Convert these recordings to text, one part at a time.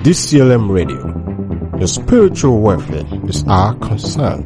DCLM Radio. Your spiritual welfare is our concern.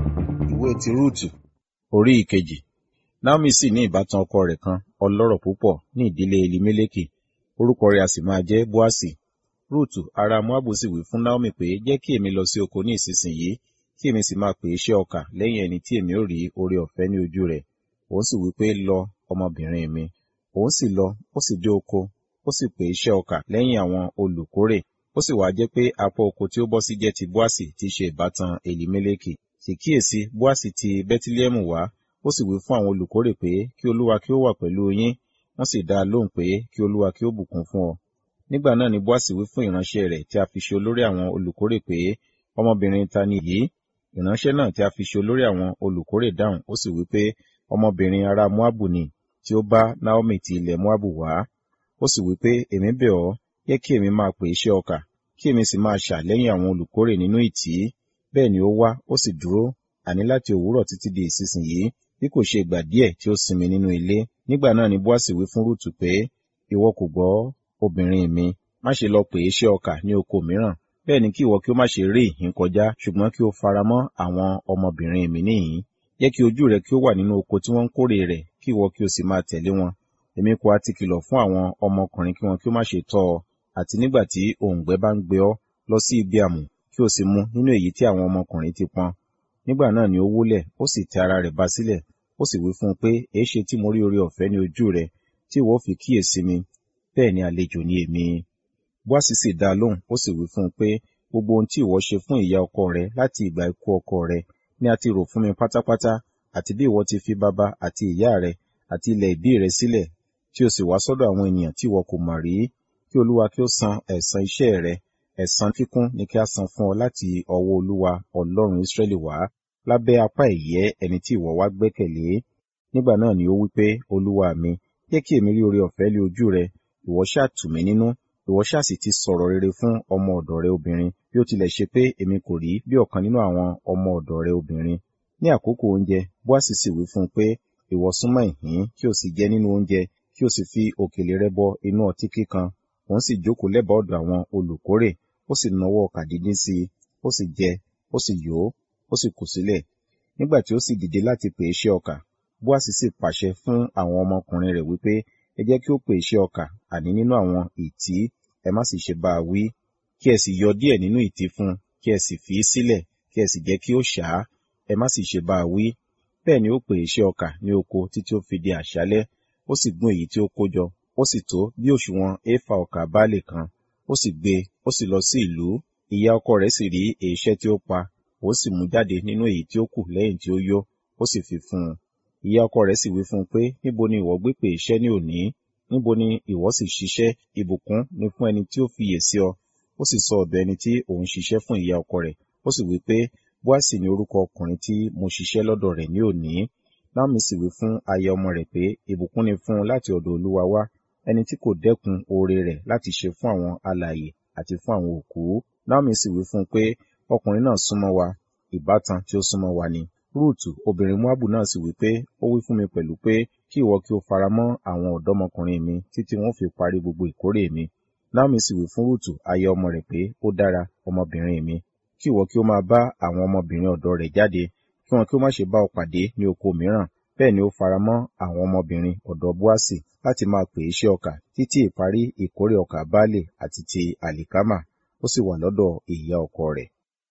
Ìwé ti Rúùtù, orí ìkejì. Naomi sì ní ìbátan ọkọ rẹ̀ kan, ọlọ́rọ̀ púpọ̀ ní ìdílé Elimeleki, orúkọ rẹ̀ a sì máa jẹ́ Boasi. Rúùtù ará Moabu sì wí fún Naomi pé, jẹ́ kí èmi lọ sí oko ní ìsinsìnyí, kí èmi sì máa pè iṣẹ́ ọkà lẹ́yìn ẹni tí èmi ó rí oore ọ̀fẹ́ ní ojú rẹ̀. Òun sì wí pé, lọ, ọmọbìnrin mi. Òun sì lọ, ó sì dé oko, ó sì pè iṣẹ́ ọkà lẹ́yìn àwọn olùkórè. Ó sì wá jẹ́ pé apá oko tí ó bọ́ sí jẹ́ ti Boasi tí í ṣe ìbátan Elimeleki. Sì kíyèsí, Boasi ti Bẹtilẹhẹmu wá, ó sì wí fún àwọn olùkórè pé, kí Olúwa kí ó wà pẹ̀lú yín. Wọ́n sì dá a lóhùn pé, kí Olúwa kí ó bùkún fún ọ. Nígbà náà ni Boasi wí fún ìránṣẹ́ rẹ̀ tí a fi ṣe olórí àwọn olùkórè pé, ọmọbìnrin ta ni yìí? Ìránṣẹ́ náà tí a fi ṣe olórí àwọn olùkórè dáhùn, ó sì wí pé, ọmọbìnrin ará Moabu ni, tí ó bá Naomi ti ilẹ̀ Moabu wá. Ó sì wí pé, èmi bẹ̀ ọ́, jẹ́ kí èmi máa pè iṣẹ́ ọkà, kí èmi sì máa ṣà lẹ́yìn àwọn olùkórè nínú ìtí. Bẹ́ẹ̀ ni ó wá, ó sì dúró, àní láti òwúrọ̀ títí di ìsinsìnyí, bí kò ṣe ìgbà díẹ̀ tí ó sinmi nínú ilé. Nígbà náà ni Boasi wí fún Rúùtù pé, ìwọ kò gbọ́, obìnrin mi, má ṣe lọ pè iṣẹ́ ọkà ní oko mìíràn. Bẹ́ẹ̀ ni kí ìwọ kí ó má ṣe ré ìhín kọjá, ṣùgbọ́n kí o faramọ́ àwọn ọmọbìnrin mi níhìn-ín. Jẹ́ kí ojú rẹ kí ó wà nínú oko tí wọ́n ń kórè rẹ̀, kí ìwọ kí o sì máa tẹ̀lé wọn. Èmi kò ha ti kìlọ̀ fún àwọn ọmọkùnrin kí wọn kí ó má ṣe tọ́ ọ, àti nígbà tí òǹgbẹ bá ń gbé ọ, lọ sí ibi àmù, kí o sì mu nínú èyí tí àwọn ọmọkùnrin ti pọn. Nígbà náà ni ó wólẹ̀, ó sì tẹ ara rẹ̀ ba sílẹ̀, ó sì wí fún un pé, èéṣe tí mo rí oore ọ̀fẹ́ ní ojú rẹ, tí ìwọ fi kíyèsí mi? Bẹ́ẹ̀ ni àlejò ni èmi. Boasi sì dá a lóhùn, ó sì wí fún un pé, gbogbo ohun tí ìwọ ṣe fún ìyá ọkọ rẹ láti ìgbà ikú ọkọ rẹ ni a ti rò fún mi pátápátá, àti bí ìwọ ti fi baba àti ìyá rẹ àti ilẹ̀ ìbí rẹ sílẹ̀, tí o sì wá sọ́dọ̀ àwọn ènìyàn tí ìwọ kò mọ̀ rí. Kí Olúwa kí ó san ẹ̀san iṣẹ́ rẹ, ẹ̀san kíkún ni kí a san fún ọ láti ọwọ́ Olúwa Ọlọ́run Israẹli wá, lábẹ́ apá ìyẹ́ ẹni tí ìwọ wá gbẹ́kẹ̀lé. Nígbà náà ni ó wí pé, Olúwa mi, jẹ́ kí èmi rí oore ọ̀fẹ́ lé ojú rẹ, ìwọ ṣá tù mí nínú, ìwọ ṣá sì ti sọ̀rọ̀ rere fún ọmọ ọ̀dọ̀ rẹ obìnrin, bí ó tilẹ̀ ṣe pé èmi kò rí bí ọ̀kan nínú àwọn ọmọ ọ̀dọ̀ rẹ obìnrin. Ní àkókò oúnjẹ, Boasi sì wí fún un pé, ìwọ súnmọ́ ìhín, kí o sì jẹ nínú oúnjẹ, kí o sì fi òkèlè rẹ bọ inú ọtí kíkan. Òun sì jókòó lẹ́bàá ọ̀dọ̀ àwọn olùkórè, ó sì nawọ́ ọkà dídín sí i, ó sì jẹ, ó sì yó, ó sì kù sílẹ̀. Nígbà tí ó sì dìde láti pè iṣẹ́ ọkà, Boasi sì pàṣẹ fún àwọn ọmọkùnrin rẹ̀ wípé, ẹ jẹ́ kí ó pè iṣẹ́ ọkà, àní nínú àwọn ìtí, ẹ má sì ṣe bá a wí. Kí ẹ sì yọ díẹ̀ nínú ìtí fún un, kí ẹ sì fi í sílẹ̀, kí ẹ sì jẹ́ kí ó ṣá, ẹ má sì ṣe bá a wí. Bẹ́ẹ̀ ni ó pè iṣẹ́ ọkà ní oko títí ó fi di àṣálẹ́, ó sì gún èyí tí ó kó jọ, ó sì tó bí òṣùwọ̀n éfà ọkà báálì kan, ó sì gbé, ó sì lọ sí ìlú. Ìyá ọkọ rẹ̀ sì rí èéṣẹ́ tí ó pa, ó sì mú jáde nínú èyí tí ó kù lẹ́yìn tí ó yó, ó sì fi fún un. Ìyá ọkọ rẹ̀ sì wí fún un pé, níbo ni ìwọ gbé pè iṣẹ́ ní òní? Níbo ni ìwọ sì ṣiṣẹ́? Ìbùkún ni fún ẹni tí ó fiyè sí ọ. Ó sì sọ ọ̀dọ̀ ẹni tí òun ṣiṣẹ́ fún ìyá ọkọ rẹ̀, ó sì wí pé, Boasi ni orúkọ ọkùnrin tí mo ṣiṣẹ́ lọ́dọ̀ rẹ̀ ní òní. Naomi sì wí fún aya ọmọ rẹ̀ pé, ìbùkún ni fún un láti ọ̀dọ̀ Olúwa wá, ẹni tí kò dẹ́kun oore rẹ̀ láti ṣe fún àwọn alààyè àti fún àwọn òkú. Naomi sì wí fún un pé, ọkùnrin náà súnmọ́ wa, ìbátan tí ó súnmọ́ wa ni. Rúùtù, obìnrin Moabu náà sì wí pé, ó wí fún mi pẹ̀lú pé, kí ìwọ kí o faramọ́ àwọn ọ̀dọ́mọkùnrin mi títí wọn fi parí gbogbo ìkórè mi. Naomi sì wí fún Rúùtù, aya ọmọ rẹ̀ pé, ó dára, ọmọbìnrin mi, kí ìwọ kí ó máa bá àwọn ọmọbìnrin ọ̀dọ̀ rẹ̀ jáde, kí wọn kí ó má ṣe bá ọ pàdé ní oko mìíràn. Bẹ́ẹ̀ ni ó faramọ́ àwọn ọmọbìnrin ọ̀dọ̀ Boasi láti máa pè iṣẹ́ ọkà títí ìparí ìkórè ọkà báálì àti ti àlìkámà, ó sì wà lọ́dọ̀ ìyá ọkọ rẹ̀.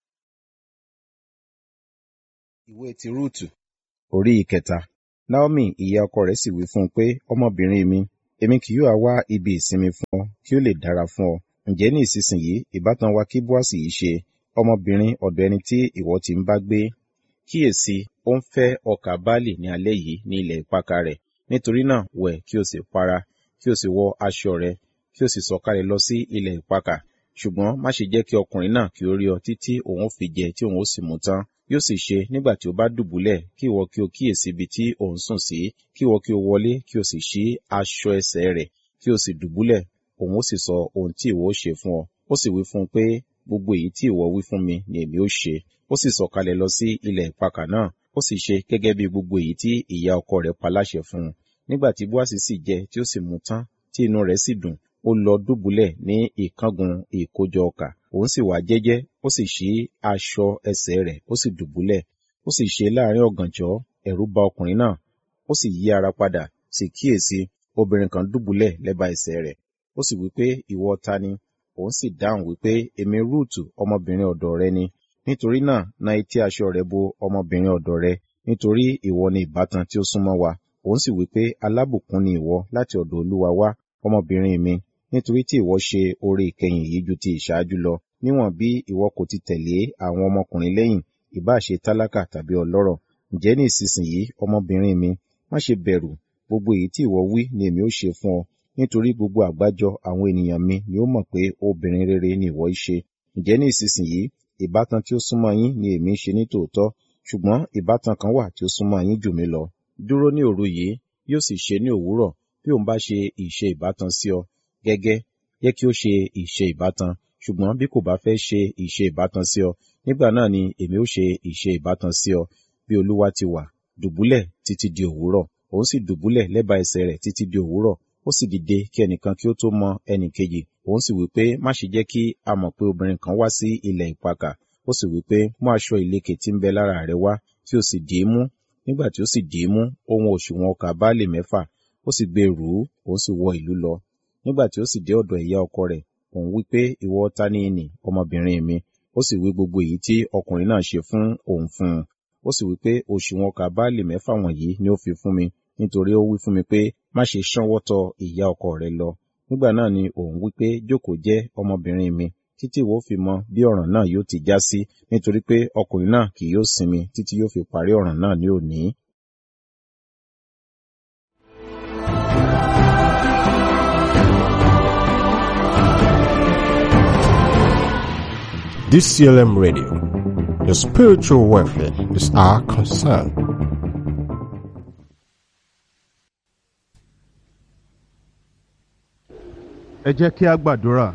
Ìwé ti Rúùtù, orí ìkẹta. Naomi ìyá ọkọ rẹ̀ sì wí fún un pé, ọmọbìnrin mi, èmi kì yóò wá ibi ìsinmi fún ọ, kí ó lè dára fún ọ. Ǹjẹ́ ní ìsinsìnyí ìbátan wa kí Boasi yìí ṣe, ọmọbìnrin ọ̀dọ̀ ẹni tí ìwọ ti ń bá gbé. Kíyèsí, ó ń fẹ́ ọkà báálì ní alẹ́ yìí ní ilẹ̀ ìpakà rẹ̀. Nítorí náà wẹ̀ kí o sì para, kí o sì wọ aṣọ rẹ, kí o sì sọ̀kalẹ̀ lọ sí ilẹ̀ ìpakà. Ṣùgbọ́n má ṣe jẹ́ kí ọkùnrin náà kí ó rí ọ títí òun ó fi jẹ tí òun ó sì mu tán. Yóò sì ṣe nígbà tí ó bá dùbúlẹ̀, kí ìwọ kí o kíyèsí ibi tí òun sùn sí, kí ìwọ kí o wọlé, kí o sì ṣí aṣọ ẹsẹ̀ rẹ̀, kí o sì dùbúlẹ̀, òun ó sì sọ ohun tí ìwọ ó ṣe fún ọ. Ó sì wí fún un pé, gbogbo èyí tí ìwọ wí fún mi ni èmi ó ṣe. Ó sì sọ̀kalẹ̀ lọ sí ilẹ̀ ìpakà náà, ó sì ṣe gẹ́gẹ́ bí gbogbo èyí tí ìyá ọkọ rẹ̀ pa láṣẹ fún un. Nígbà tí Boasi sì jẹ tí ó sì mu tán, tí inú rẹ̀ sì dùn, ó lọ dùbúlẹ̀ ní ìkángun ìkójọ ọkà, òun sì wá jẹ́jẹ́, ó sì ṣí aṣọ ẹsẹ̀ rẹ̀, ó sì dùbúlẹ̀, ó sì ṣe láàrin ọ̀gànjọ́, ẹ̀rù bà ọkùnrin náà, ó sì yí ara padà, sì kíyèsí, obìnrin kan dùbúlẹ̀ lẹ́bàá ẹsẹ̀ rẹ̀, ó sì wí pé, ìwọ ta ni? Òun sì dáhùn wípé, èmi Rúùtù, ọmọbìnrin ọ̀dọ̀ rẹ ni. Nítorí náà, na etí aṣọ rẹ bo ọmọbìnrin ọ̀dọ̀ rẹ, nítorí ìwọ ni ìbátan tí ó súnmọ́ wa. Òun sì wí pé, alábùkún ni ìwọ láti ọ̀dọ̀ Olúwa wá, ọmọbìnrin mi, nítorí tí ìwọ ṣe oore ìkẹyìn yìí ju ti ìṣáájú lọ, níwọ̀n bí ìwọ kò ti tẹ̀lé àwọn ọmọkùnrin lẹ́yìn, ìbá ṣe tálákà tàbí ọlọ́rọ̀. Ǹjẹ́ ní ìsinsìnyí, ọmọbìnrin mi, má ṣe bẹ̀rù, gbogbo èyí tí ìwọ wí ni èmi ó ṣe fún ọ, nítorí gbogbo àgbájọ àwọn ènìyàn mi ni ó mọ̀ pé obìnrin rere ni ìwọ í ṣe. Ǹjẹ́ ní ìsinsìnyí, ìbátan tí ó súnmọ́ yín ni èmi ń ṣe ní tòótọ́, ṣùgbọ́n ìbátan kan wà tí ó súnmọ́ yín jù mí lọ. Dúró ní òru yìí, yóò sì ṣe ní òwúrọ̀, bí òun bá ṣe ìṣe ìbátan sí ọ, gẹ́gẹ́, jẹ́ kí ó ṣe ìṣe ìbátan, ṣùgbọ́n bí kò bá fẹ́ ṣe ìṣe ìbátan sí ọ, nígbà náà ni èmi ó ṣe ìṣe ìbátan sí ọ, bí Olúwa ti wà, dùbúlẹ̀ títí di òwúrọ̀. Òun sì dùbúlẹ̀ lẹ́bàá ẹsẹ̀ rẹ̀ títí di òwúrọ̀, ó sì dìde kí ẹnìkan kí ó tó mọ ẹnìkejì. Òun sì wí pé, má ṣe jẹ́ kí a mọ̀ pé obìnrin kan wá sí ilẹ̀ ìpakà. Ó sì wí pé, mú aṣọ ìlekè tí ń bẹ lára rẹ wá, kí o sì dì í mú. Nígbà tí ó sì dì í mú, ó wọn òṣùwọ̀n ọkà báálì 6, ó sì gbé rù ú, òun sì wọ ìlú lọ. Nígbà tí ó sì dé ọ̀dọ̀ ìyá ọkọ rẹ̀, òun wí pé, ìwọ ta ni nì, ọmọbìnrin mi? Ó sì wí gbogbo èyí tí ọkùnrin náà ṣe fún òun fún un. Ó sì wí pé, òṣùwọ̀n ọkà báálì 6 wọ̀nyí ni ó fi fún mi, nítorí ó wí fún mi pé, má ṣe ṣánwọ́ tọ ìyá ọkọ rẹ lọ. Nígbà náà ni òun wí pé, jókòó jẹ́, ọmọbìnrin mi, títí ìwọ fi mọ bí ọ̀ràn náà yóò ti já sí, nítorí pé ọkùnrin náà kì yóò sinmi títí yóò fi parí ọ̀ràn náà ní òní. DCLM Radio. Your spiritual welfare is our concern. Ẹ jẹ́ kí a gbàdúrà.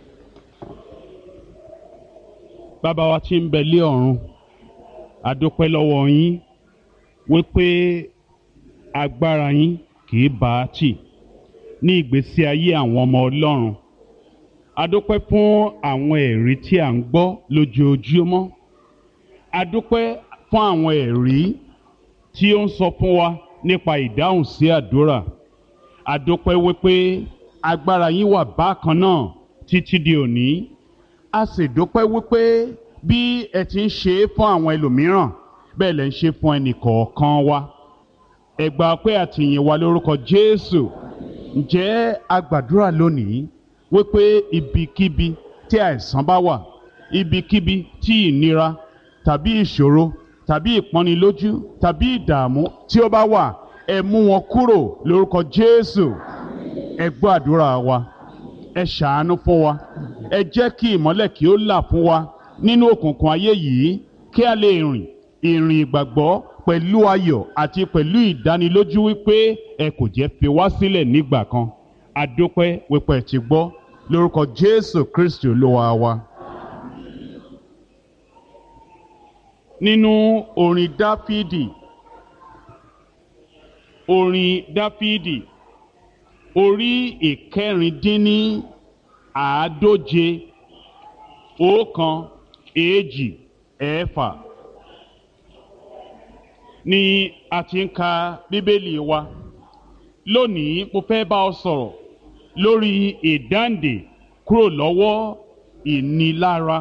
Bàbá wa tí ń bẹ lé ọ̀run, a dúpẹ́ lọ́wọ́ yín wípé agbára yín kì í bá a tì ní ìgbésí ayé àwọn ọmọ Ọlọ́run. A dúpẹ́ fún àwọn ẹ̀rí tí à ń gbọ́ lójoojúmọ́. A dúpẹ́ fún àwọn ẹ̀rí tí ó ń sọ fún wa nípa ìdáhùn sí àdúrà. A dúpẹ́ wípé agbára yín wà bákan náà títí di òní. A sì dúpẹ́ wípé bí ẹ ti ń ṣe é fún àwọn ẹlòmíràn, bẹ́ẹ̀ lẹ ń ṣe fún ẹnì kọ̀ọ̀kan wa. Ẹ gbà ọpẹ́ àti ìyìn wa lórúkọ Jésù. Ǹjẹ́ a gbàdúrà lónìí wípé ibikíbi tí àìsàn bá wà, ibikíbi tí ìnira tàbí ìṣòro tàbí ìpọ́nilójú tàbí ìdààmú tí ó bá wà, ẹ mú wọn kúrò lórúkọ Jésù. Ẹ gbọ́ àdúrà wa, ẹ ṣàánú fún wa, ẹ jẹ́ kí ìmọ́lẹ̀ kí ó là fún wa nínú òkùnkùn ayé yìí, kí a lè rìn ìrìn ìgbàgbọ́ pẹ̀lú ayọ̀ àti pẹ̀lú ìdánilójú wípé ẹ kò jẹ́ fi wá sílẹ̀ nígbà kan. A dúpẹ́ wípé ẹ ti gbọ́ lórúkọ Jésù Kristi Olúwa wa. Nínú orin Dáfídì orí 139 1-2-6 ni a ti ń ka Bíbélì wa. Lónìí mo fẹ́ bá ọ sọ̀rọ̀ lórí ìdáǹdè kúrò lọ́wọ́ ìnilára.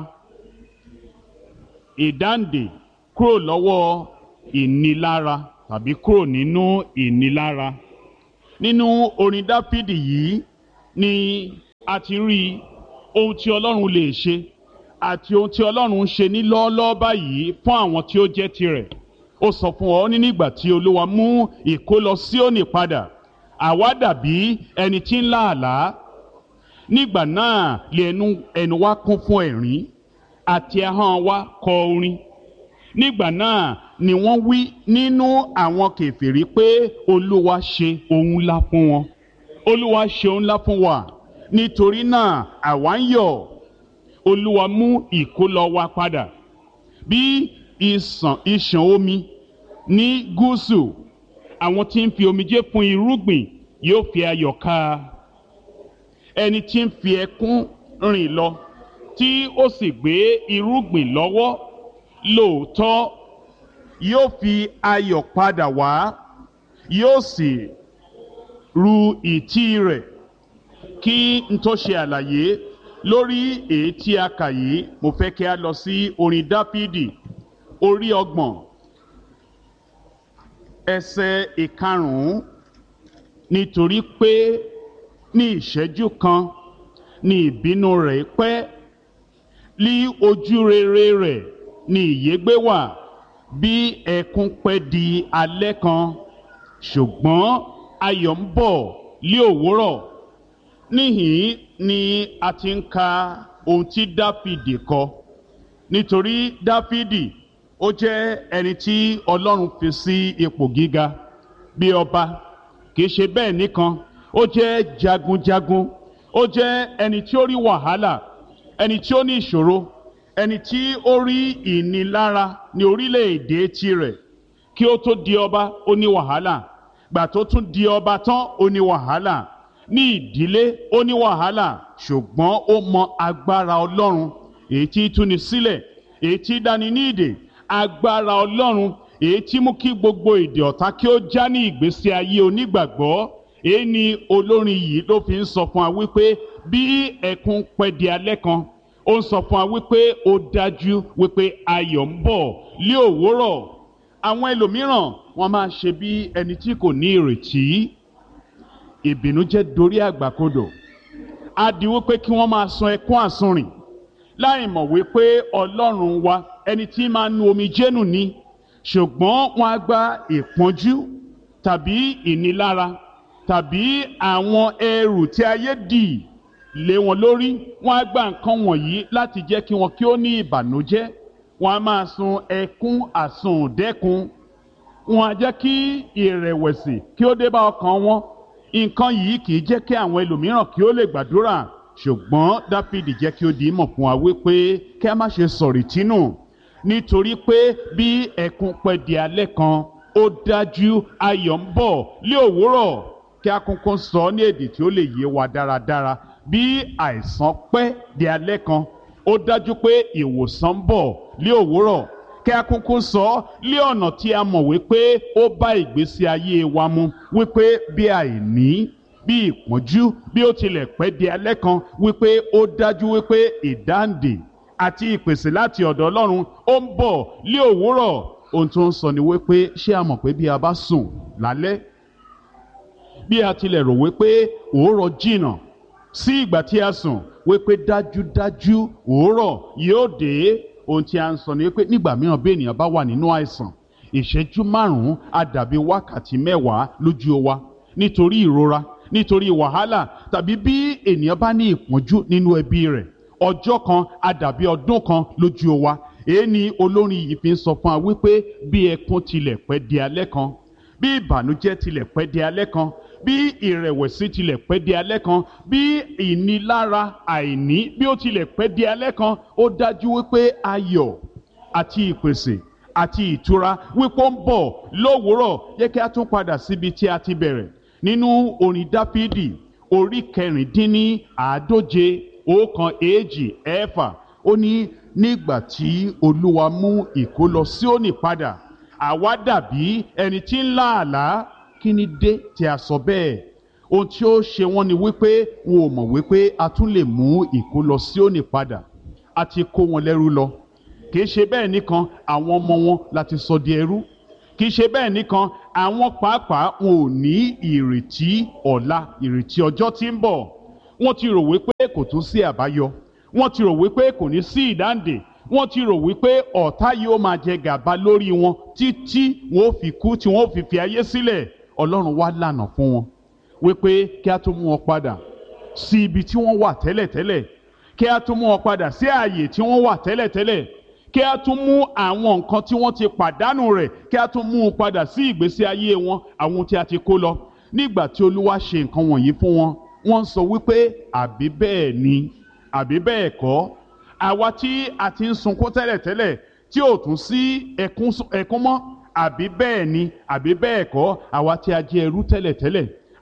Ìdáǹdè kúrò lọ́wọ́ ìnilára tàbí kúrò nínú ìnilára. Nínú orin Dáfídì yìí ni a ti rí ohun tí Ọlọ́run lè ṣe àti ohun tí Ọlọ́run ń ṣe ní lọ́ọ́lọ́ọ́ báyìí fún àwọn tí ó jẹ́ tirẹ̀. Ó sọ fún ọ ní nígbà tí Olúwa mú ìkólọ Síónì padà, àwa dàbí ẹni tí ń lá àlá. Nígbà náà lè ẹnu wa kún fún ẹ̀rín àti ahọ́n wa kọ orin. Nígbà náà ni wọ́n wí nínú àwọn kèfèrí pé Olúwa ṣe ohun ńlá fún wọn. Olúwa ṣe ohun ńlá fún wa. Nítorí náà àwa ń yọ̀. Olúwa mú ìkólọ wa padà. Bí ìṣàn omi ní gúúsù, àwọn tí ń fi omijé fún irúgbìn yóò fi ayọ̀ ká. ẹni tí ń fi ẹkún rìn lọ tí ó sì gbé irúgbìn lọ́wọ́ lóòótọ́ yóò fi ayọ̀ padà wá, yóò sì ru ìtí rẹ̀. Kí n tó ṣe àlàyé lórí èyí tí a kà yìí, mo fẹ́ kí a lọ sí orin Dáfídì orí 30 ẹsẹ̀ 5. Nítorí pé ní ìṣẹ́jú kan ni ìbínú rẹ̀ pẹ́, lí ojú rere rẹ̀ ni ìyégbé wà, bí ẹkún pẹ́ di alẹ́ kan, ṣùgbọ́n ayọ̀ ń bọ̀ lí òwúrọ̀. Níhìn ni a ti ń ka ohun tí Dáfídì kọ, nítorí Dáfídì ó jẹ́ ẹni tí Ọlọ́run fi sí ipò gíga bí ọba. Kìí ṣe bẹ́ẹ̀ nìkan, ó jẹ́ jagunjagun, ó jẹ́ ẹni tí ó rí wàhálà, ẹni tí ó ní ìṣòro, ẹni tí ó rí ìnilára ní orílẹ̀-èdè tirẹ̀. Kí ó tó di ọba ó ní wàhálà, gbà tó tún di ọba tán ó ní wàhálà, ní ìdílé ó ní wàhálà, ṣùgbọ́n ó mọ agbára Ọlọ́run èyí tí túni sílẹ̀, èyí tí dáni ní ìdè, agbára Ọlọ́run èyí tí mú kí gbogbo ìdè ọ̀tá kí ó já ní ìgbésí ayé onígbàgbọ́. Èyí ni olórin yìí ló fi ń sọ fún wa wípé bí ẹkún pẹ́ di alẹ́ kan, ó ń sọ fún wa wípé ó dájú wípé ayọ̀ ń bọ̀ lí òwúrọ̀. Àwọn ẹlòmíràn wọ́n máa ṣe bí ẹni tí kò ní ìrètí. Ìbìnújẹ́ dorí àgbàkodò, á di wípé kí wọ́n máa sun ẹkún àsunrìn láì mọ̀ wípé Ọlọ́run wa ẹni tí máa nu omijé nù ni. Ṣùgbọ́n wọ́n á gba ìpọ́njú tàbí ìnilára tàbí àwọn ẹrù tí ayé dì lé wọn lórí, wọ́n á gba nǹkan wọ̀nyí láti jẹ́ kí wọn kí ó ní ìbànújẹ́. Wọ́n á máa sun ẹkún àsundẹ́kun, wọ́n á jẹ́ kí ìrẹ̀wẹ̀sì kí ó dé bá ọkàn wọn. Nǹkan yìí kì í jẹ́ kí àwọn ẹlòmíràn kí ó lè gbàdúrà. Ṣùgbọ́n Dáfídì jẹ́ kí ó di ìmọ̀ fún wa wípé kí a má ṣe sọ̀rètí nù, nítorí pé bí ẹkún pẹ́ di alẹ́ kan, ó dájú ayọ̀ ń bọ̀ lí òwúrọ̀. Kí a kúnkún sọ ní èdè tí ó lè yé wa dáradára, bí àìsàn pẹ́ di alẹ́ kan, ó dájú pé ìwòsàn ń bọ̀ lí òwúrọ̀. Kí a kúnkún sọ lé ọ̀nà tí a mọ̀ wípé ó bá ìgbésí ayé wa mu, wípé bí àìní, bí ìpọ́njú, bí ó tilẹ̀ pẹ́ di alẹ́ kan, wípé ó dájú wípé ìdáǹdè àti ìpèsè láti ọ̀dọ̀ Ọlọ́run ó ń bọ̀ lí òwúrọ̀. Ohun tó ń sọ ni wípé ṣé a mọ̀ pé bí a bá sùn lálẹ́, bí a tilẹ̀ rò wípé òórọ̀ jìnnà sí ìgbà tí a sùn, wípé dájúdájú òórọ̀ yóò dé. Ohun tí a ń sọ ni wípé nígbà mìíràn bí ènìyàn bá wà nínú àìsàn, ìṣẹ́jú 5 á dàbí wákàtí 10 lójú wa, nítorí ìrora, nítorí wàhálà, tàbí bí ènìyàn bá ní ìpọ́njú nínú ẹbí rẹ̀, ọjọ́ kan á dàbí ọdún kan lójú wa. Èyí ni olórin yìí fi ń sọ fún wa wípé bí ẹkún tilẹ̀ pẹ́ di alẹ́ kan, bí ìbànújẹ́ tilẹ̀ pẹ́ di alẹ́ kan, bí ìrẹ̀wẹ̀sì tilẹ̀ pẹ́ di alẹ́ kan, bí ìnilára àìní bí ó tilẹ̀ pẹ́ di alẹ́ kan, ó dájú wípé ayọ̀ àti ìpèsè àti ìtura wípé ó ń bọ̀ lówùúrọ̀. Jẹ́ kí a tún padà síbi tí a ti bẹ̀rẹ̀ nínú orin Dáfídì orí 139 1 ó ní nígbà tí Olúwa mú ìkólọ Síónì padà, àwa dàbí ẹni tí ń lá àlá. Kí ni dé tí a sọ bẹ́ẹ̀? Ohun tí ó ṣe wọ́n ni wípé wọn ò mọ̀ wípé a tún lè mú ìkólọ Síónì padà. A ti kó wọn lẹ́rú lọ. Kì í ṣe bẹ́ẹ̀ nìkan, àwọn ọmọ wọn láti sọ di ẹrú. Kì í ṣe bẹ́ẹ̀ nìkan, àwọn pàápàá wọn ò ní ìrètí ọ̀la, ìrètí ọjọ́ tí ń bọ̀. Wọ́n ti rò wípé kò tún sí àbáyọ. Wọ́n ti rò wípé kò ní sí ìdáǹdè. Wọ́n ti rò wípé ọ̀tá yóò máa jẹ gàba lórí wọn títí wọn ó fi kú, tí wọn ó fi ayé sílẹ̀. Ọlọ́run wá lànà fún wọn wípé kí a tún mú wọn padà sí ibi tí wọ́n wà tẹ́lẹ̀tẹ́lẹ̀, kí a tún mú wọn padà sí ààyè tí wọ́n wà tẹ́lẹ̀tẹ́lẹ̀, kí a tún mú àwọn nǹkan tí wọ́n ti pàdánù rẹ̀, kí a tún mú un padà sí ìgbésí ayé wọn, àwọn tí a ti kó lọ. Nígbà tí Olúwa ṣe nǹkan wọ̀nyí fún wọn, wọ́n ń sọ wípé àbí bẹ́ẹ̀ ni, àbí bẹ́ẹ̀ kọ́. Àwa tí a ti ń sunkún tẹ́lẹ̀tẹ́lẹ̀ tí ò tún sí ẹkún mọ́, àbí bẹ́ẹ̀ ni, àbí bẹ́ẹ̀ kọ́. Àwa tí a jẹ́ ẹrú tẹ́lẹ̀tẹ́lẹ̀,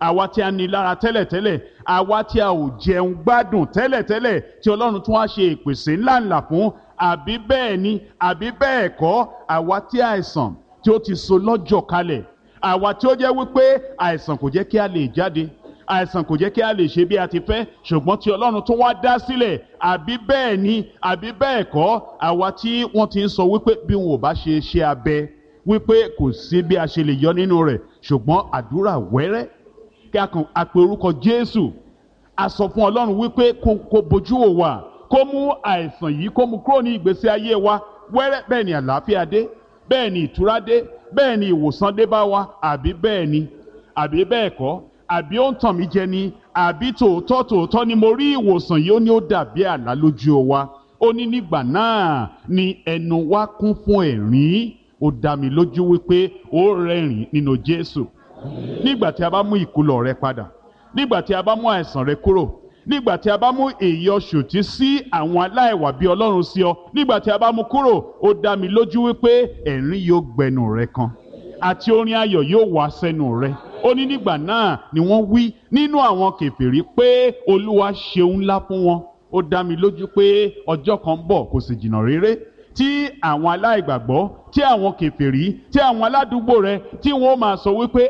àwa tí a ní lára tẹ́lẹ̀tẹ́lẹ̀, àwa tí a ò jẹun gbádùn tẹ́lẹ̀tẹ́lẹ̀ tí Ọlọ́run tún wá ṣe ìpèsè ńláńlá fún, àbí bẹ́ẹ̀ ni àbí bẹ́ẹ̀ kọ́, àwa tí àìsàn tí ó ti so lọ́jọ́ kalẹ̀, àwa tí ó jẹ́ wípé àìsàn kò jẹ́ kí a lè jáde, àìsàn kò jẹ́ kí a lè ṣe bí a ti fẹ́, ṣùgbọ́n tí Ọlọ́run tún wá dá sílẹ̀, àbí bẹ́ẹ̀ ni àbí bẹ́ẹ̀ kọ́, àwa tí wọ́n ti ń sọ wípé bí wọn ò bá ṣe iṣẹ́ abẹ wípé kò sí bí a ṣe lè yọ nínú rẹ̀, ṣùgbọ́n àdúrà wẹ́rẹ́ kí a pe orúkọ Jésù, a sọ fún Ọlọ́run wípé kó bojú wò wá, kó mú àìsàn yìí kó mú kúrò ní ìgbésí ayé wa wẹ́rẹ́, bẹ́ẹ̀ ni àlàáfíà dé, bẹ́ẹ̀ ni ìtura dé, bẹ́ẹ̀ ni ìwòsàn dé bá wa, àbí bẹ́ẹ̀ ni àbí bẹ́ẹ̀ kọ́, àbí ó ń tàn mí jẹ ni, àbí tòótọ́ ni mo rí ìwòsàn yìí, ó ní ó dàbí àlá lójú wa, ó ní nígbà náà ni ẹnu wa kún fún ẹ̀rín, ó dá mi lójú wípé ó rẹ́rìn nínú Jésù. Nígbà tí a bá mú ìkólọ rẹ padà, nígbà tí a bá mú àìsàn rẹ kúrò, nígbà tí a bá mú èyí ọ̀ṣòtí sí àwọn aláìwà bí Ọlọ́run sí ọ, nígbà tí a bá mú kúrò, ó dá mi lójú wípé ẹ̀rín yóò gbẹnu rẹ kan àti orin ayọ̀ yóò wá sẹ́nu rẹ. Ó ní nígbà náà ni wọ́n wí nínú àwọn kèfèrí pé Olúwa ṣeun ńlá fún wọn. Ó dá mi lójú pé ọjọ́ kan bọ̀ kò sì jìnnà réré tí àwọn aláìgbàgbọ́, tí àwọn kèfèrí, tí àwọn aládùúgbò rẹ, tí wọ́n máa sọ wípé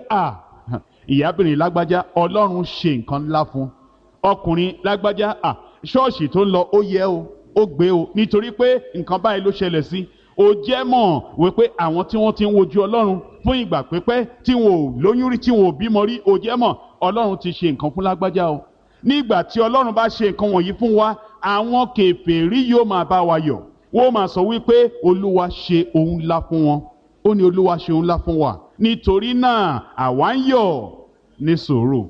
ìyábìnrin lágbájá Ọlọ́run ṣe nǹkan ńlá fún, ọkùnrin lágbájá ṣọ́ọ̀ṣì tó ń lọ ó yẹ o, ó gbé o, nítorí pé nǹkan báyìí ló ṣẹlẹ̀ sí. Ó jẹ́ mọ̀ wípé àwọn tí wọ́n ti ń wojú Ọlọ́run fún ìgbà pípẹ́, tí wọn ò lóyún rí, tí wọn ò bímọ rí, ó jẹ́ mọ̀ Ọlọ́run ti ṣe nǹkan fún lágbájá o. Nígbà tí Ọlọ́run bá ṣe nǹkan wọ̀nyí fún wa, àwọn kèfèrí yóò máa bá wa yọ̀, wọ́n máa sọ wípé Olúwa ṣe ohun ńlá fún wọn. Ó ní Olúwa ṣe ohun ńlá fún wa, nítorí náà àwa ń yọ̀. Ní sùúrù,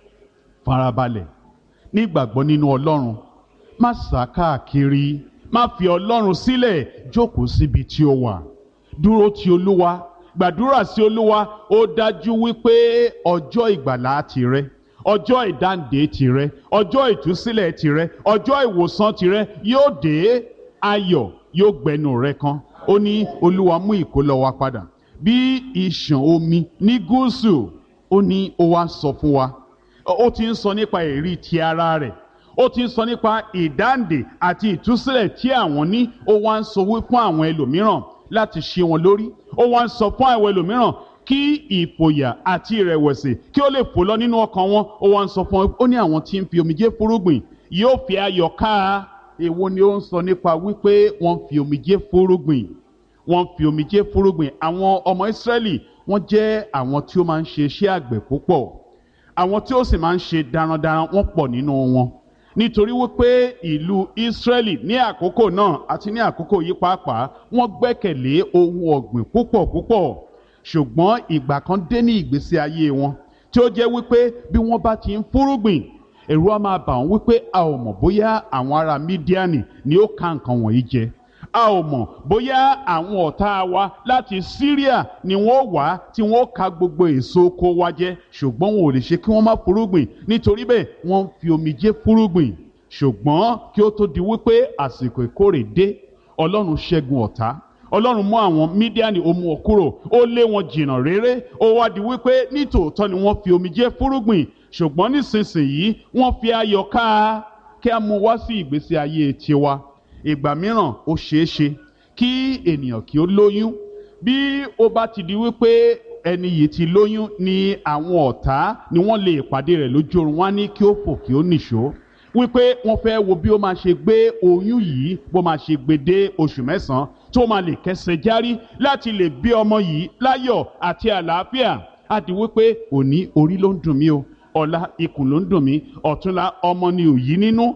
farabalẹ̀, nígbàgbọ́ nínú Ọlọ́run, má sá káàkiri, má fi Ọlọ́run sílẹ̀, jókòó síbi tí ó wà, dúró ti Olúwa, gbàdúrà sí Olúwa. Ó dájú wípé ọjọ́ ìgbàlà tìrẹ, ọjọ́ ìdáǹdè tìrẹ, ọjọ́ ìtúsílẹ̀ tìrẹ, ọjọ́ ìwòsàn tìrẹ yóò dé, ayọ̀ yóò gbẹnu rẹ kan. Ó ní Olúwa mú ìkólọ wa padà bí ìṣàn omi ní gúúsù. Ó ní ó wá sọ fún wa, ó ti ń sọ nípa èrí ti ara rẹ̀, ó ti ń sọ nípa ìdáǹdè àti ìtúsílẹ̀ tí àwọn ní. Ó wá ń sọ fún àwọn ẹlòmíràn láti ṣe wọn lórí, ó wá ń sọ fún àwọn ẹlòmíràn kí ìfòyà àti ìrẹ̀wẹ̀sì kí ó lè fò lọ nínú ọkàn wọn. Ó wá ń sọ fún wọn, ó ní àwọn tí ń fi omijé fúrúgbìn yóò fi ayọ̀ ká. Èwo ni ó ń sọ nípa wípé wọ́n fi omijé fúrúgbìn, wọ́n fi omijé fúrúgbìn. Àwọn ọmọ Ísírẹ́lì wọ́n jẹ́ àwọn tí ó máa ń ṣe iṣẹ́ àgbẹ̀ púpọ̀, àwọn tí ó sì máa ń ṣe darandaran wọ́n pọ̀ nínú wọn, nítorí wípé ìlú Ísírẹ́lì ní àkókò náà àti ní àkókò yìí pàápàá wọ́n gbẹ́kẹ̀lé ohun ọ̀gbìn púpọ̀. Ṣùgbọ́n ìgbà kan dé ní ìgbésí ayé wọn tí ó jẹ́ wípé bí wọ́n bá ti ń fúrúgbìn, ẹ̀rù á máa bà wọ́n wípé a ò mọ̀ bóyá àwọn ará Mídíánì ni ó ká nǹkan wọ̀nyí jẹ, a ò mọ̀ bóyá àwọn ọ̀tá wa láti Síríà ni wọ́n wá tí wọ́n ká gbogbo èso oko wa jẹ. Ṣùgbọ́n wọn ò lè ṣe kí wọ́n má fúrúgbìn, nítorí bẹ́ẹ̀ wọ́n fi omijé fúrúgbìn. Ṣùgbọ́n kí ó tó di wípé àsìkò ìkórè dé, Ọlọ́run ṣẹ́gun ọ̀tá, Ọlọ́run mú àwọn Mídíánì, ó mú wọn kúrò, ó lé wọn jìnnà réré. Ó wá di wípé nítòótọ́ ni wọ́n fi omijé fúrúgbìn, ṣùgbọ́n nísinsìnyí wọ́n fi ayọ̀ ká. Kí a mú wá sí ìgbésí ayé tiwa. Ìgbà mìíràn ó ṣeé ṣe kí ènìyàn kí ó lóyún. Bí ó bá ti di wípé ẹni yìí ti lóyún, ni àwọn ọ̀tá ni wọ́n lè pàdé rẹ̀ lójú oorun, wọ́n á ní kí ó fò kí ó nìṣó, wípé wọ́n fẹ́ wo bí ó máa ṣe gbé oyún yìí, bó máa ṣe gbé dé oṣù 9 tó máa lè kẹsẹ̀ járí láti lè bí ọmọ yìí láyọ̀ àti àlàáfíà. Á di wípé òní orí ló ń dùn mí o, ọ̀la ikùn ló ń dùn mí, ọ̀túnla ọmọ ni òyí nínú,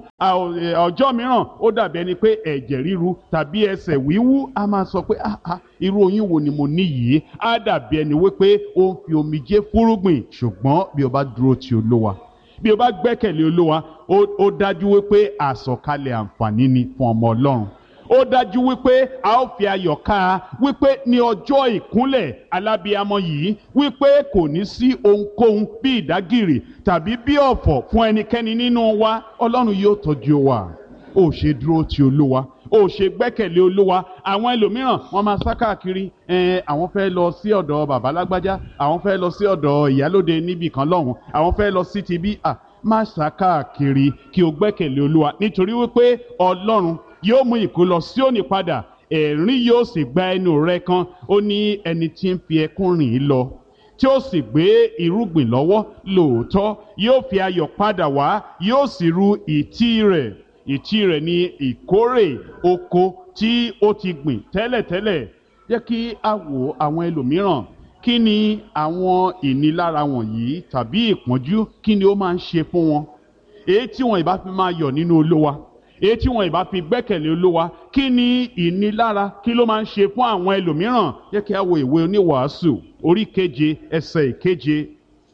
ọjọ́ mìíràn ó dàbí ẹni pé ẹ̀jẹ̀ ríru tàbí ẹsẹ̀ wíwú. A máa sọ pé irú oyún wo ni mo ní yìí? Á dàbí ẹni wípé ó ń fi omijé fúrúgbìn. Ṣùgbọ́n bí o bá dúró ti Olúwa, bí o bá gbẹ́kẹ̀lé Olúwa, ó dájú wípé àsọ̀kalẹ̀ àǹfààní ni fún ọmọ Ọlọ́run. Ó dájú wípé a ó fi ayọ̀ ká, wípé ní ọjọ́ ìkúnlẹ̀ alábíamọ yìí, wípé kò ní sí ohunkóhun bí ìdágìrì tàbí bí ọ̀fọ̀ fún ẹnikẹ́ni nínú wa. Ọlọ́run yóò tọ́jú wa, ó ṣe dúró ti olúwa, ó ṣe gbẹ́kẹ̀lé olúwa. Àwọn ẹlòmíràn wọ́n máa sá káàkiri, àwọn fẹ́ lọ sí ọ̀dọ̀ bàbá lágbájá, àwọn fẹ́ lọ sí ọ̀dọ̀ ìyálóde níbì kan lọ́hùn, àwọn fẹ́ lọ sí ti bí. Má sá káàkiri, kí o gbẹ́kẹ̀lé olúwa, nítorí wípé ọlọ́run yóò mú ìkólọ Síónì padà, ẹ̀rín yóò sì gba ẹnu rẹ kan. Ó ní ẹni tí ń fi ẹkún rìn lọ, tí ó sì gbé irúgbìn lọ́wọ́, lóòótọ́ yóò fi ayọ̀ padà wá, yóò sì ru ìtí rẹ̀. Ìtí rẹ̀ ni ìkórè oko tí ó ti gbìn tẹ́lẹ̀tẹ́lẹ̀. Jẹ́ kí a wo àwọn ẹlòmíràn. Kí ni àwọn ìnilára wọ̀nyí tàbí ìpọ́njú, kí ni ó máa ń ṣe fún wọn? Èyí tí wọn ìbá fi máa yọ̀ nínú olúwa, èyí tí wọn ìbá fi gbẹ́kẹ̀lé olúwa, kí ni ìnilára, kí ló máa ń ṣe fún àwọn ẹlòmíràn? Jẹ́ kí a wo ìwé oníwàásù orí 7 ẹsẹ̀ 7.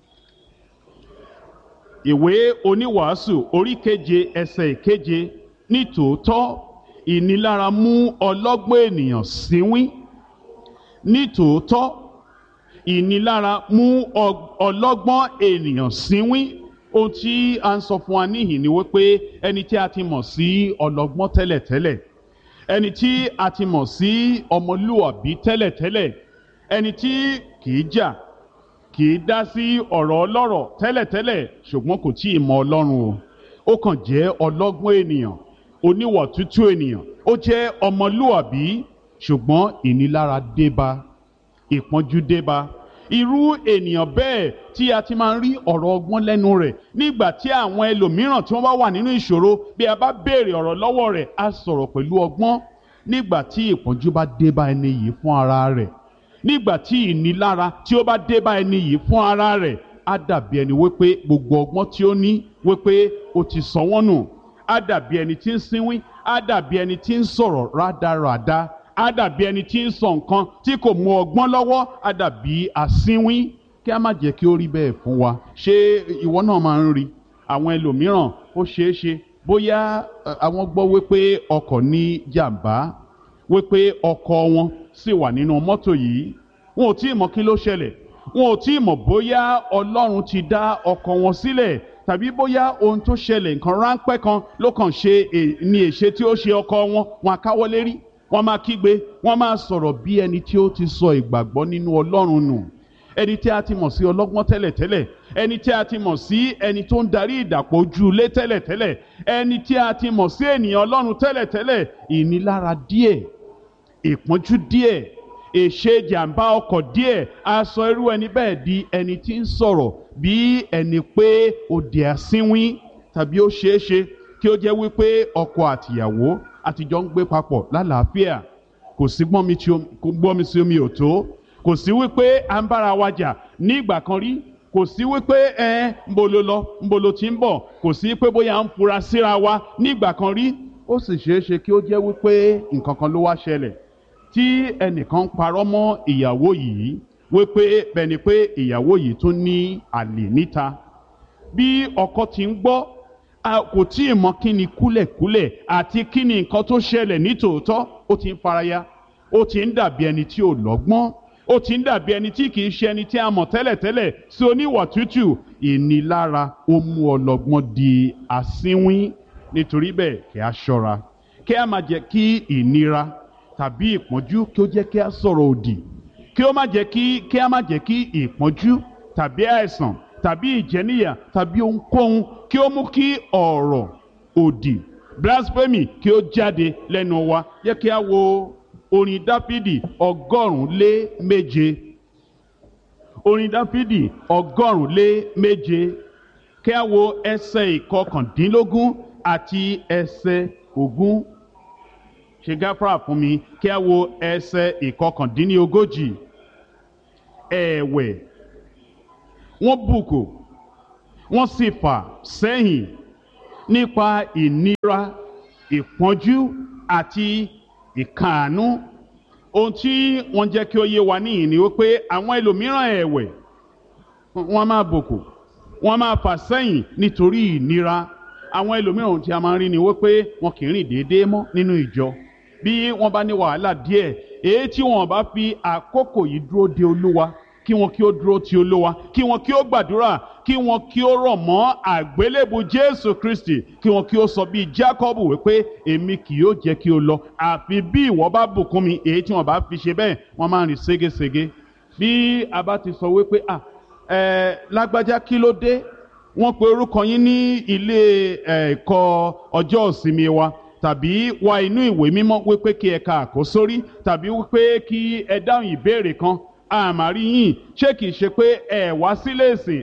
Ìwé oníwàásù orí 7 ẹsẹ̀ 7. Nítòótọ́ ìnilára mú ọlọ́gbọ́n ènìyàn sínwín. Nítòótọ́ ìnilára mú ọlọ́gbọ́n ènìyàn sínwín. Ohun tí a ń sọ fún wa níhìn ni wípé ẹni tí a ti mọ̀ sí ọlọ́gbọ́n tẹ́lẹ̀tẹ́lẹ̀, ẹni tí a ti mọ̀ sí ọmọlúwàbí tẹ́lẹ̀tẹ́lẹ̀, ẹni tí kìí jà, kìí dá sí ọ̀rọ̀ ọlọ́rọ̀ tẹ́lẹ̀tẹ́lẹ̀, ṣùgbọ́n kò tí ì mọ Ọlọ́run o. Ó kàn jẹ́ ọlọ́gbọ́n ènìyàn, oníwà tútù ènìyàn, ó jẹ́ ọmọlúwàbí, ṣùgbọ́n ìnilára débá, ìpọ́njú débá. Irú ènìyàn bẹ́ẹ̀ tí a ti máa ń rí ọ̀rọ̀ ọgbọ́n lẹ́nu rẹ̀, nígbà tí àwọn ẹlòmíràn tí wọ́n bá wà nínú ìṣòro, bí a bá béèrè ọ̀rọ̀ lọ́wọ́ rẹ̀, á sọ̀rọ̀ pẹ̀lú ọgbọ́n. Nígbà tí ìpọ́njú bá débá ẹni yìí fún ara rẹ̀, nígbà tí ìnilára tí ó bá débá ẹni yìí fún ara rẹ̀, á dàbí ẹni wípé gbogbo ọgbọ́n tí ó ní wípé ó ti sọ wọ́n nù. Á dàbí ẹni tí ń sínwín, á dàbí ẹni tí ń sọ̀rọ̀ rádaràda, á dàbí ẹni tí ń sọ nǹkan tí kò mú ọgbọ́n lọ́wọ́, á dàbí asínwín. Kí a má jẹ́ kí ó rí bẹ́ẹ̀ fún wa. Ṣé ìwọ náà máa ń rí àwọn ẹlòmíràn? Ó ṣeé ṣe bóyá àwọn gbọ́ wípé ọkọ̀ ní jàǹbá, wípé ọkọ̀ wọn sì wà nínú mọ́tò yìí. Wọn ò tí ì mọ̀ kí ló ṣẹlẹ̀, wọn ò tí ì mọ̀ bóyá Ọlọ́run ti dá ọkọ̀ wọn sílẹ̀, tàbí bóyá ohun tó ṣẹlẹ̀, nǹkan ráńpẹ́ kan ló kàn ṣe ní èṣe tí ó ṣe ọkọ̀ wọn. Wọn á káwọ́ lérí, wọ́n máa kígbe, wọ́n máa sọ̀rọ̀ bí ẹni tí ó ti sọ ìgbàgbọ́ nínú Ọlọ́run nù. Ẹni tí a ti mọ̀ sí ọlọ́gbọ́n tẹ́lẹ̀tẹ́lẹ̀, ẹni tí a ti mọ̀ sí ẹni tó ń darí ìdàpọ̀ ojú ilé tẹ́lẹ̀tẹ́lẹ̀, ẹni tí a ti mọ̀ sí ènìyàn Ọlọ́run tẹ́lẹ̀tẹ́lẹ̀, ìnilára díẹ̀, ìpọ́njú díẹ̀, èṣe jàǹbá ọkọ̀ díẹ̀, á sọ irú ẹni bẹ́ẹ̀ di ẹni tí ń sọ̀rọ̀ bí ẹni pé ó di asínwín. Tàbí ó ṣeé ṣe kí ó jẹ́ wípé ọkọ àtìyàwó àtijọ́ ń gbé papọ̀ lálàáfíà, kò sí gbọ́n mi sí omi ò tó, kò sí wípé à ń bára wa jà ní ìgbà kan rí, kò sí wípé ńbo lo lọ, ńbo lo ti ń bọ̀, kò sí pé bóyá à ń fura síra wa ní ìgbà kan rí. Ó sì ṣeé ṣe kí ó jẹ́ wípé nǹkan kan ló wá ṣẹlẹ̀ tí ẹnìkan ń parọ́ mọ́ ìyàwó yìí wípé bẹ́ẹ̀ ni pé ìyàwó yìí tún ní àlè níta. Bí ọkọ ti ń gbọ́, kò tí ì mọ̀ kí ni kúlẹ̀kúlẹ̀ àti kí ni nǹkan tó ṣẹlẹ̀ nítòótọ́. Ó ti ń faraya, ó ti ń dàbí ẹni tí ò lọ́gbọ́n, ó ti ń dàbí ẹni tí kìí ṣe ẹni tí a mọ̀ tẹ́lẹ̀tẹ́lẹ̀ sí oníwà tútù. Ìnilára ó mú ọlọ́gbọ́n di asínwín. Nítorí bẹ́ẹ̀ kí a ṣọ́ra, kí a má jẹ́ kí ìnira tàbí ìpọ́njú kí ó jẹ́ kí a sọ̀rọ̀ òdì, kí a má jẹ́ kí ìpọ́njú tàbí àìsàn tàbí ìjẹníyà tàbí ohunkóhun kí ó mú kí ọ̀rọ̀ òdì, blasphemy, kí ó jáde lẹ́nu wa. Jẹ́ kí a wo orin Dáfídì 107. Orin Dáfídì 107. Kí a wo ẹsẹ̀ 19 àti ẹsẹ̀ 20. Ṣe gáfárà fún mi. Kí a wo ẹsẹ̀ 39. Ẹ̀wẹ̀ wọ́n bùkù, wọ́n sì fà sẹ́yìn nípa ìnira, ìpọ́njú àti ìkàánú. Ohun tí wọ́n jẹ́ kí ó yé wa níhìn ni wípé àwọn ẹlòmíràn ẹ̀wẹ̀, wọ́n máa bùkù, wọ́n máa fà sẹ́yìn nítorí ìnira. Àwọn ẹlòmíràn ohun tí a máa ń rí ni wípé wọn kì í rìn déédéé mọ́ nínú ìjọ. Bí wọ́n bá ní wàhálà díẹ̀, èyí tí wọ́n bá fi àkókò yìí dúró de Olúwa, kí wọn kí ó dúró ti Olúwa, kí wọn kí ó gbàdúrà, kí wọn kí ó rọ̀ mọ́ àgbélébù Jésù Kristi, kí wọn kí ó sọ bíi Jákọ́bù wípé èmi kì yóò jẹ́ kí o lọ àfi bí ìwọ bá bùkún mi. Èyí tí wọn bá fi ṣe bẹ́ẹ̀ wọ́n máa ń rìn ségesège. Bí a bá ti sọ wípé lágbájá kí ló dé, wọ́n pe orúkọ yín ní ilé ẹ̀kọ́ ọjọ́ ìsinmi wa, tàbí wá inú ìwé mímọ́ wípé kí ẹ ka àkósórí, tàbí wípé kí ẹ dáhùn ìbéèrè kan, àmàrí yín ṣé kìí ṣe pé ẹ wá sílé ìsìn?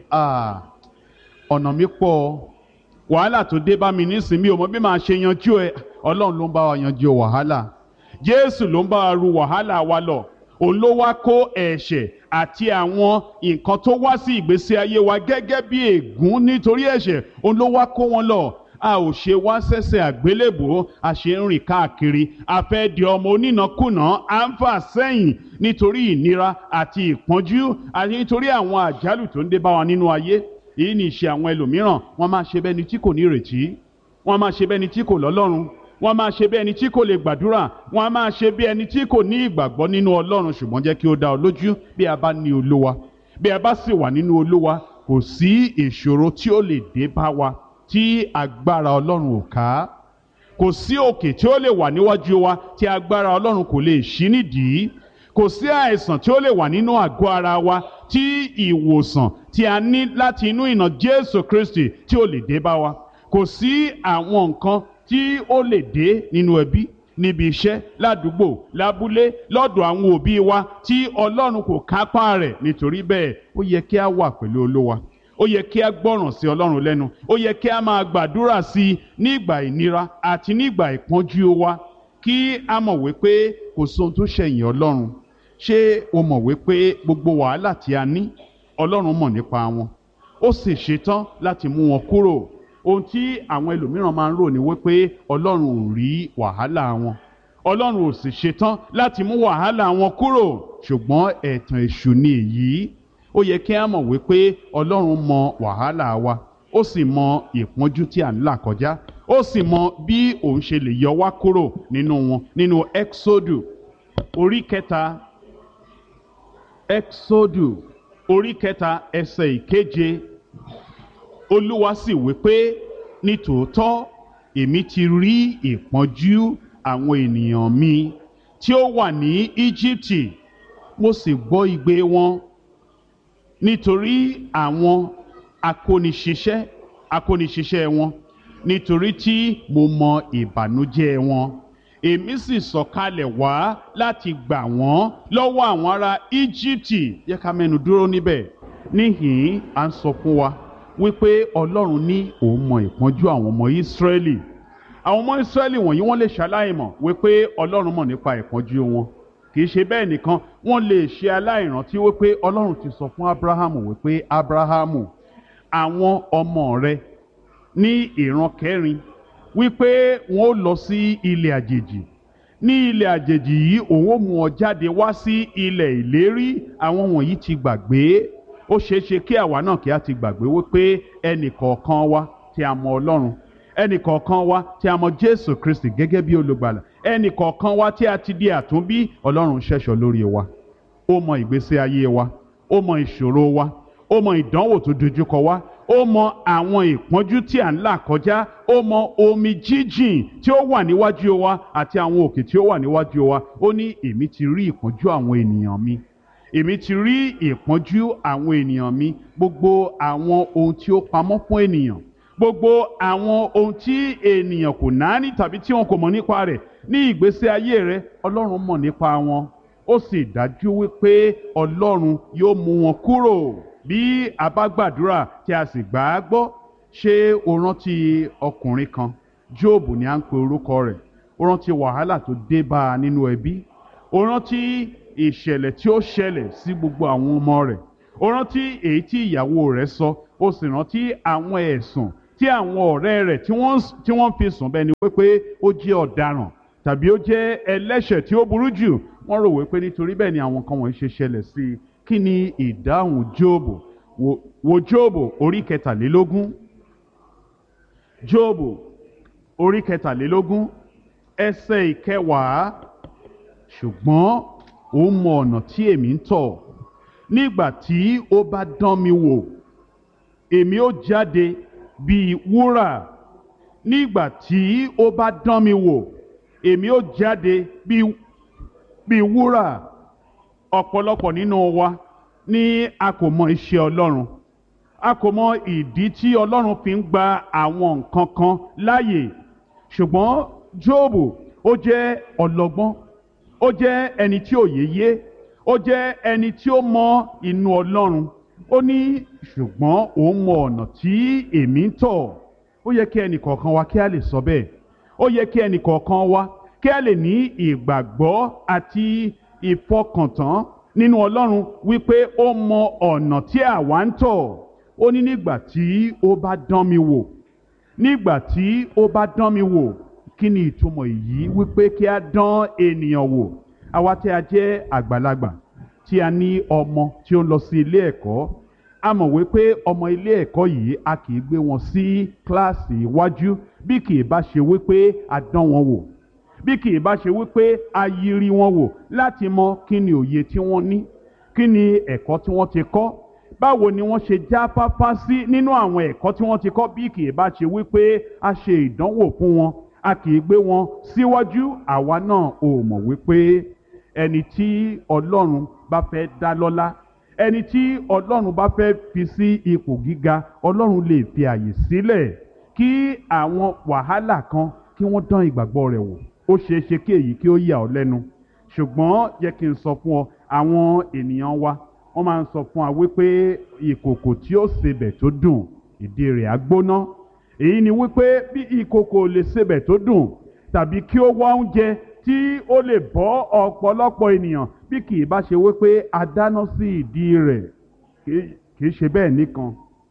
Ọ̀nà mi pọ̀, wàhálà tó dé bá mi nísìn, mi ò mọ bí màá ṣe yanjú ẹ. Ọlọ́run ló ń bá wa yanjú wàhálà, Jésù ló ń bá wa ru wàhálà wa lọ. Òun ló wá kó ẹ̀ṣẹ̀ àti àwọn nǹkan tó wá sí ìgbésí ayé wa gẹ́gẹ́ bí ègún nítorí ẹ̀ṣẹ̀, òun ló wá kó wọn lọ. A ò ṣe wá sẹ́sẹ̀ àgbélébùú, a ṣe ń rìn káàkiri, a fẹ́ di ọmọ onínàkúnà, à ń fà sẹ́yìn nítorí ìnira àti ìpọ́njú àti nítorí àwọn àjálù tó ń dé bá wa nínú ayé. Èyí ni ìṣe àwọn ẹlòmíràn. Wọ́n máa ṣe bẹ́ni tí kò ní ìrètí, wọ́n máa ṣe bẹ́ni tí kò lọ́lọ́run, wọ́n máa ṣe bí ẹni tí kò lè gbàdúrà, wọ́n máa ṣe bí ẹni tí kò ní ìgbàgbọ́ nínú Ọlọ́run. Ṣùgbọ́n jẹ́ kí ó dá ọ lójú, bí a bá ní Olúwa, bí a bá sì wà nínú Olúwa, kò sí ìṣòro tí ó lè dé bá wa tí agbára Ọlọ́run ò ká. Kò sí òkè tí ó lè wà níwájú wa tí agbára Ọlọ́run kò lè ṣí nídìí. Kò sí àìsàn tí ó lè wà nínú àgọ́ ara wa tí ìwòsàn tí a ní láti inú ìnà Jésù Kristi tí ó lè dé bá wa. Kò sí àwọn nǹkan tí ó lè dé nínú ẹbí, níbi iṣẹ́, ládùúgbò, lábúlé, lọ́dọ̀ àwọn òbí wa tí Ọlọ́run kò kápá rẹ̀. Nítorí bẹ́ẹ̀ ó yẹ kí a wà pẹ̀lú Olúwa, ó yẹ kí a gbọ́ràn sí Ọlọ́run lẹ́nu, ó yẹ kí a máa gbàdúrà sí i nígbà ìnira àti nígbà ìpọ́njú wa, kí a mọ̀ wípé kò sóhun tó ṣẹ̀yìn Ọlọ́run. Ṣé o mọ̀ wípé gbogbo wàhálà tí a ní Ọlọ́run mọ̀ nípa wọn, ó sì ṣetán láti mú wọn kúrò? Ohun tí àwọn ẹlòmíràn máa ń rò ní wípé Ọlọ́run ò rí wàhálà wọn, Ọlọ́run ò sì ṣetán láti mú wàhálà wọn kúrò. Ṣùgbọ́n ẹ̀tàn èṣù ni èyí. Ó yẹ kí a mọ̀ wípé Ọlọ́run mọ wàhálà wa, ó sì mọ ìpọ́njú tí à ń là kọjá, ó sì mọ bí òun ṣe lè yọ wá kúrò nínú wọn. Nínú Ẹ́ksódù orí kẹta ẹsẹ̀ ìkeje, Olúwa sì wípé nítòótọ́ èmi ti rí ìpọ́njú àwọn ènìyàn mi tí ó wà ní Íjíbítì, mo sì gbọ́ igbe wọn nítorí àwọn akóniṣiṣẹ́ wọn, nítorí tí mo mọ ìbànújẹ́ wọn. Èmi sì sọ̀kalẹ̀ wá láti gbà wọ́n lọ́wọ́ àwọn ará Íjíbítì. Yẹ ká mẹ́nu dúró níbẹ̀. Níhìn-ín à ń sọ fún wa wípé Ọlọ́run ní òun mọ ìpọ́njú àwọn ọmọ Ísírẹ́lì. Àwọn ọmọ Ísírẹ́lì wọ̀nyí wọ́n lè ṣaláìmọ̀ wípé Ọlọ́run mọ̀ nípa ìpọ́njú wọn. Kì í ṣe bẹ́ẹ̀ nìkan, wọ́n lè ṣe aláìrántí wípé Ọlọ́run ti sọ fún Ábúráhámù wípé Ábúráhámù, àwọn ọmọ rẹ ní ìran kẹrin wípé wọn ó lọ sí ilẹ̀ àjèjì. Ní ilẹ̀ àjèjì yìí òun ó mú ọ jáde wá sí ilẹ̀ ìlérí. Àwọn wọ̀nyí ti gbàgbé. Ó ṣeé ṣe kí àwa náà kí a ti gbàgbé wípé ẹnì kọ̀ọ̀kan wa tí a mọ Ọlọ́run, ẹnì kọ̀ọ̀kan wa tí a mọ Jésù Kristi gẹ́gẹ́ bí olùgbàlà, ẹnì kọ̀ọ̀kan wa tí a ti di àtúnbí, Ọlọ́run ṣẹ̀ṣọ́ lórí wa. Ó mọ ìgbésí ayé wa, ó mọ ìṣòro wa, ó mọ ìdánwò tó dojúkọ wa, ó mọ àwọn ìpọ́njú tí à ń là kọjá, ó mọ omi jíjìn tí ó wà níwájú wa àti àwọn òkè tí ó wà níwájú wa. Ó ní èmi ti rí ìpọ́njú àwọn ènìyàn mi, èmi ti rí ìpọ́njú àwọn ènìyàn mi. Gbogbo àwọn ohun tí ó pamọ́ fún ènìyàn, gbogbo àwọn ohun tí ènìyàn kò náání tàbí tí wọn kò mọ̀ nípa rẹ̀ ní ìgbésí ayé rẹ̀, Ọlọ́run mọ̀ nípa wọn. Ó sì dájú wípé Ọlọ́run yóò mú wọn kúrò bí a bá gbàdúrà tí a sì gbà á gbọ́. Ṣé o rántí ọkùnrin kan, Jóòbù ni à ń pe orúkọ rẹ̀? O rántí wàhálà tó dé bá a nínú ẹbí? O rántí ìṣẹ̀lẹ̀ tí ó ṣẹlẹ̀ sí gbogbo àwọn ọmọ rẹ̀? O rántí èyí tí ìyàwó rẹ̀ sọ? O sì rántí àwọn ẹ̀sùn tí àwọn ọ̀rẹ́ rẹ̀ tí wọ́n fi sùn bẹ́ẹ̀ ni wípé ó jẹ́ ọ̀daràn tàbí ó jẹ́ ẹlẹ́ṣẹ̀ tí ó burú jù. Wọ́n rò wípé nítorí bẹ́ẹ̀ ni àwọn kan wọ̀nyí ṣe ṣẹlẹ̀ sí i. Kí ni ìdáhùn Jóòbù? Wo Jóòbù orí kẹtàlélógún. Jóòbù orí kẹtàlélógún ẹsẹ̀ ìkẹwàá. Ṣùgbọ́n ó mọ ọ̀nà tí èmi ń tọ̀. Nígbà tí ó bá dán mi wò, èmi ó jáde bíi wúrà. Nígbà tí ó bá dán mi wò, èmi ó jáde bíi wúrà. Ọ̀pọ̀lọpọ̀ nínú wa ni a kò mọ iṣẹ́ Ọlọ́run. A kò mọ ìdí tí Ọlọ́run fi ń gba àwọn nǹkan kan láàyè. Ṣùgbọ́n Jóòbù, ó jẹ́ ọlọ́gbọ́n, ó jẹ́ ẹni tí òye yé, ó jẹ́ ẹni tí ó mọ inú Ọlọ́run. Ó ní ṣùgbọ́n òun mọ ọ̀nà tí èmi ń tọ̀. Ó yẹ kí ẹnì kọ̀ọ̀kan wa kí a lè sọ bẹ́ẹ̀. Ó yẹ kí ẹnì kọ̀ọ̀kan wa kí a lè ní ìgbàgbọ́ àti ìfọkàntán nínú Ọlọ́run wípé ó mọ ọ̀nà tí àwa ń tọ̀. Ó ní nígbà tí ó bá dán mi wò, nígbà tí ó bá dán mi wò. Kí ni ìtumọ̀ èyí wípé kí a dán ènìyàn wò? Àwa tí a jẹ́ àgbàlagbà, tí a ní ọmọ tí ó ń lọ sí ilé ẹ̀kọ́, a mọ̀ wípé ọmọ ilé ẹ̀kọ́ yìí a kì í gbé wọn sí kíláàsì iwájú bí kì í bá ṣe wípé a dán wọn wò, bí kì í bá ṣe wípé a yiri wọn wò láti mọ kí ni òye tí wọ́n ní, kí ni ẹ̀kọ́ tí wọ́n ti kọ́, báwo ni wọ́n ṣe jáfáfá sí nínú àwọn ẹ̀kọ́ tí wọ́n ti kọ́. Bí kì í bá ṣe wípé a ṣe ìdánwò fún wọn, a kì í gbé wọn síwájú. Àwa náà ò mọ̀ wípé ẹni tí Ọlọ́run bá fẹ́ dá lọ́lá, ẹni tí Ọlọ́run bá fẹ́ fi sí ipò gíga, Ọlọ́run lè fi àyè sílẹ̀ kí àwọn wàhálà kan kí wọ́n dán ìgbàgbọ́ rẹ̀ wò. Ó ṣeé ṣe kí èyí kí ó yà ọ́ lẹ́nu. Ṣùgbọ́n jẹ́ kí n sọ fún ọ, àwọn ènìyàn wa wọ́n máa ń sọ fún wa wípé ìkòkò tí ó sebẹ̀ tó dùn, ìdí rẹ̀ á gbóná. Èyí ni wípé bí ìkòkò lè sebẹ̀ tó dùn tàbí kí ó wá oúnjẹ tí ó lè bọ́ ọ̀pọ̀lọpọ̀ ènìyàn, bí kì í bá ṣe wípé a dáná sí ìdí rẹ̀. Kì í ṣe bẹ́ẹ̀ nìkan.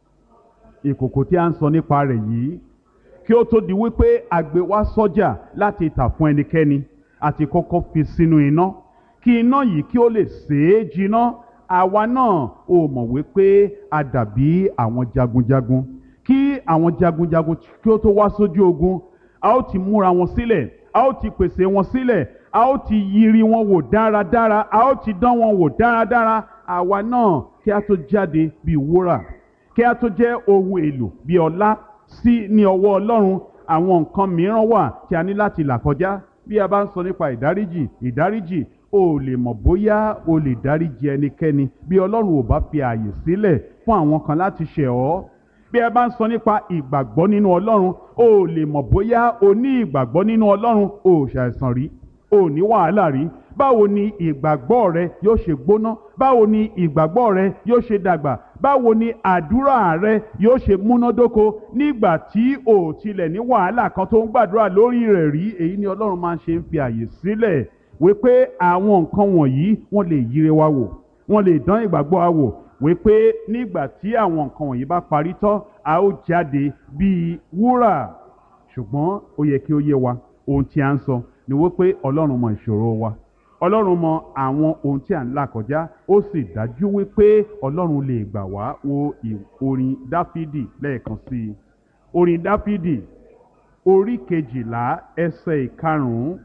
Ìkòkò tí a ń sọ nípa rẹ̀ yìí, kí ó tó di wípé a gbé wá sọ́jà láti tà fún ẹnikẹ́ni, àti kọ́kọ́ fi sínú iná kí iná yìí kí ó lè sè é jiná. Àwa náà ò mọ̀ wípé a dàbí àwọn jagunjagun. Kí àwọn jagunjagun kí ó tó wá sójú ogun, a ó ti múra wọn sílẹ̀, a ó ti pèsè wọn sílẹ̀, a ó ti yiri wọn wò dáradára, a ó ti dán wọn wò dáradára. Àwa náà kí a tó jáde bí wúrà, kí a tó jẹ́ ohun èlò bí ọlá sí ní ọwọ́ Ọlọ́run, àwọn nǹkan mìíràn wà tí a ní láti là kọjá. Bí a bá ń sọ nípa ìdáríjì, o lè mọ̀ bóyá o lè dáríjì ẹnikẹ́ni bí Ọlọ́run ò bá fi ààyè sílẹ̀ fún àwọn kan láti ṣẹ̀ ọ́. Bí a bá ń sọ nípa ìgbàgbọ́ nínú Ọlọ́run, o lè mọ̀ bóyá o ní ìgbàgbọ́ nínú Ọlọ́run, o ò ṣàìsàn rí, o ò ní wàhálà rí. Báwo ni ìgbàgbọ́ rẹ yóò ṣe gbóná? Báwo ni ìgbàgbọ́ rẹ yóò ṣe dàgbà? Báwo ni àdúrà rẹ yóò ṣe múnádóko nígbà tí o tilẹ̀ ní wàhálà kan tó ń gbàdúrà lórí rẹ̀ rí? Èyí ni Ọlọ́run máa ń ṣe ń fi àyè sílẹ̀ wípé àwọn nǹkan wọ̀nyí wọ́n lè yíre wa wò, wọ́n lè dán ìgbàgbọ́ wa wò, wípé nígbà tí àwọn nǹkan wọ̀nyí bá parí tán, a ó jáde bíi wúrà. Ṣùgbọ́n ó yẹ kí ó yé wa, ohun tí a ń sọ ni wípé Ọlọ́run mọ ìṣòro wa, Ọlọ́run mọ àwọn ohun tí à ń là kọjá, ó sì dájú wípé Ọlọ́run lè gbà wá. Wo orin Dáfídì lẹ́ẹ̀kan sí i. Orin Dáfídì orí 12 ẹsẹ̀ 5.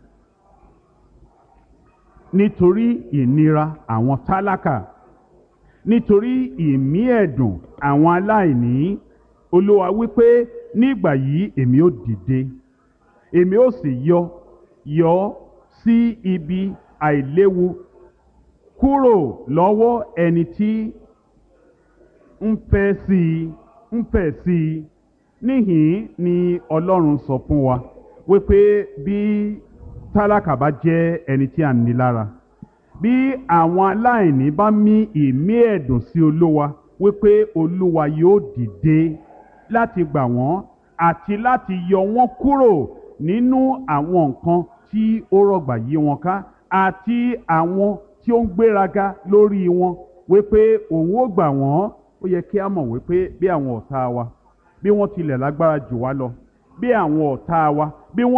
Nítorí ìnira àwọn tálákà, nítorí ìmí ẹ̀dùn àwọn aláìní, Olúwa wípé nígbà yìí èmi ó dìde, èmi ó sì yọ sí ibi àìléwu kúrò lọ́wọ́ ẹni tí ń fẹ́ sí i. Níhìn ni Ọlọ́run sọ fún wa wípé bí tálákà bá jẹ́ ẹni tí a ní lára, bí àwọn aláìní bá mí ìmí ẹ̀dùn sí Olúwa, wípé Olúwa yóò dìde láti gbà wọ́n àti láti yọ wọ́n kúrò nínú àwọn nǹkan tí ó rọ̀gbà yí wọn ká àti àwọn tí ó ń gbéraga lórí wọn, wípé òun ó gbà wọ́n. Ó yẹ kí a mọ̀ wípé bí àwọn ọ̀tá wa bí wọ́n tilẹ̀ lágbára jù wá lọ, bí àwọn ọ̀tá wa bí wọ́n